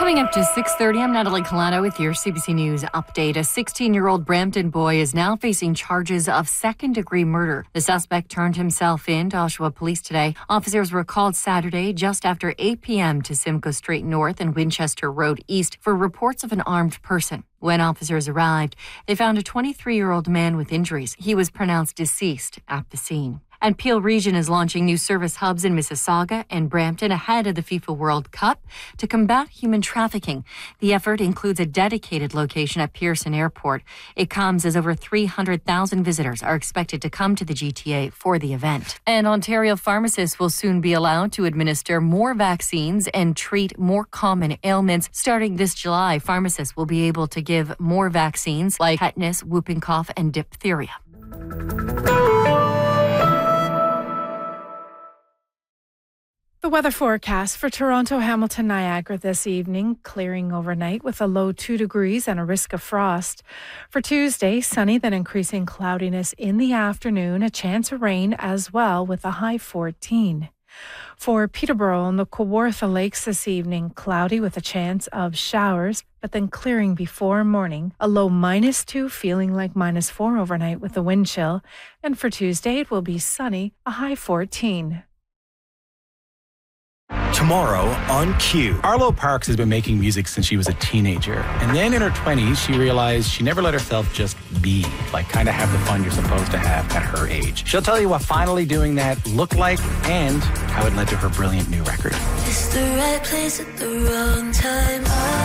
Coming up to 6:30, I'm Natalie Colano with your CBC News update. A 16-year-old Brampton boy is now facing charges of second-degree murder. The suspect turned himself in to Oshawa Police today. Officers were called Saturday just after 8 p.m. to Simcoe Street North and Winchester Road East for reports of an armed person. When officers arrived, they found a 23-year-old man with injuries. He was pronounced deceased at the scene. And Peel Region is launching new service hubs in Mississauga and Brampton ahead of the FIFA World Cup to combat human trafficking. The effort includes a dedicated location at Pearson Airport. It comes as over 300,000 visitors are expected to come to the GTA for the event. And Ontario pharmacists will soon be allowed to administer more vaccines and treat more common ailments. Starting this July, pharmacists will be able to give more vaccines like tetanus, whooping cough, and diphtheria. The weather forecast for Toronto, Hamilton, Niagara this evening, clearing overnight with a low 2 degrees and a risk of frost. For Tuesday, sunny, then increasing cloudiness in the afternoon, a chance of rain as well with a high 14. For Peterborough and the Kawartha Lakes this evening, cloudy with a chance of showers, but then clearing before morning. A low -2, feeling like -4 overnight with a wind chill. And for Tuesday, it will be sunny, a high 14. Tomorrow on Q. Arlo Parks has been making music since she was a teenager. And then in her 20s, she realized she never let herself just be, like kind of have the fun you're supposed to have at her age. She'll tell you what finally doing that looked like and how it led to her brilliant new record. It's the right place at the wrong time.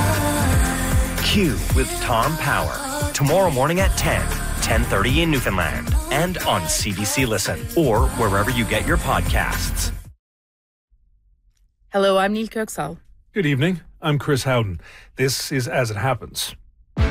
Q with Tom Power. Tomorrow morning at 10:30 in Newfoundland. And on CBC Listen or wherever you get your podcasts. Hello, I'm Neil Kirksall. Good evening. I'm Chris Howden. This is As It Happens.